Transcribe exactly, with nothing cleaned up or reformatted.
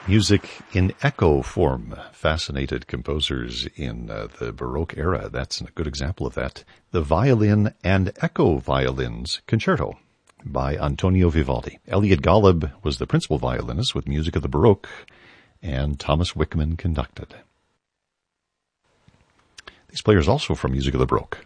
Music in echo form fascinated composers in uh, the Baroque era. That's a good example of that. The Violin and Echo Violins Concerto by Antonio Vivaldi. Elliot Golub was the principal violinist with music of the Baroque, and Thomas Wickman conducted. These players also from music of the Baroque.